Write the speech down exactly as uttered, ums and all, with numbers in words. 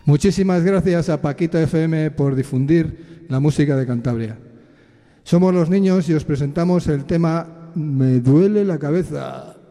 Muchísimas gracias a Paquito F M por difundir la música de Cantabria. Somos Los Niños y os presentamos el tema Me duele la cabeza.